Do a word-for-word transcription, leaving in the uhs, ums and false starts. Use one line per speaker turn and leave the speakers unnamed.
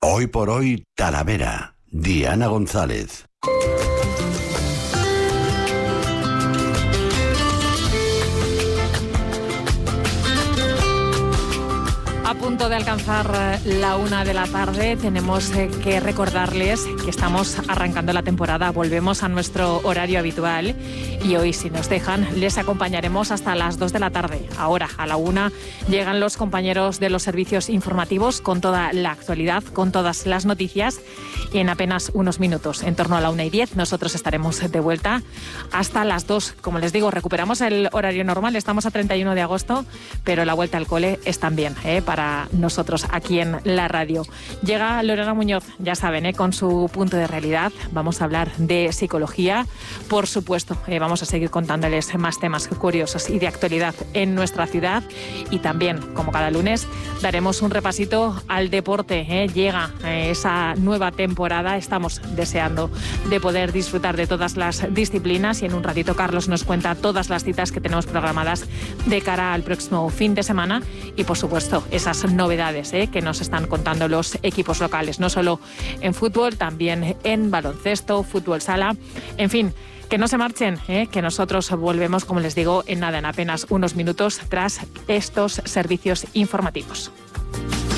Hoy por hoy, Talavera. Diana González.
A punto de alcanzar la una de la tarde, tenemos que recordarles que estamos arrancando la temporada, volvemos a nuestro horario habitual y hoy, si nos dejan, les acompañaremos hasta las dos de la tarde. Ahora, a la una, llegan los compañeros de los servicios informativos con toda la actualidad, con todas las noticias y en apenas unos minutos, en torno a la una y diez, nosotros estaremos de vuelta hasta las dos. Como les digo, recuperamos el horario normal, estamos a treinta y uno de agosto, pero la vuelta al cole es también, ¿eh? para para nosotros aquí en la radio. Llega Lorena Muñoz, ya saben, ¿eh? con su punto de realidad. Vamos a hablar de psicología. Por supuesto, eh, vamos a seguir contándoles más temas curiosos y de actualidad en nuestra ciudad. Y también, como cada lunes, daremos un repasito al deporte. ¿eh? Llega eh, esa nueva temporada. Estamos deseando de poder disfrutar de todas las disciplinas y en un ratito Carlos nos cuenta todas las citas que tenemos programadas de cara al próximo fin de semana y, por supuesto, es esas novedades ¿eh? que nos están contando los equipos locales, no solo en fútbol, también en baloncesto, fútbol sala, en fin, que no se marchen, ¿eh? que nosotros volvemos, como les digo, en nada, en apenas unos minutos tras estos servicios informativos.